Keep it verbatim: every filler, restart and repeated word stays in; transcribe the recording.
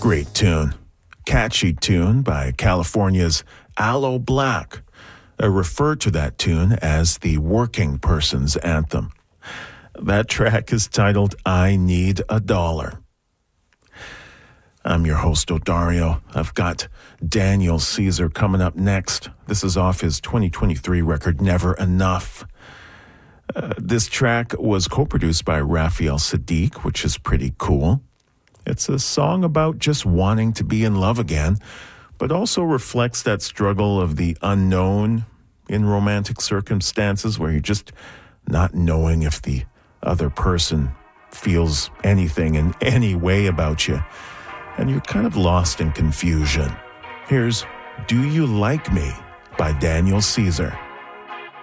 Great tune. Catchy tune by California's Aloe Blacc. I refer to that tune as the working person's anthem. That track is titled I Need a Dollar. I'm your host, Odario. I've got Daniel Caesar coming up next. This is off his twenty twenty-three record, Never Enough. Uh, this track was co-produced by Raphael Saadiq, which is pretty cool. It's a song about just wanting to be in love again, but also reflects that struggle of the unknown in romantic circumstances where you're just not knowing if the other person feels anything in any way about you, and you're kind of lost in confusion. Here's Do You Like Me by Daniel Caesar.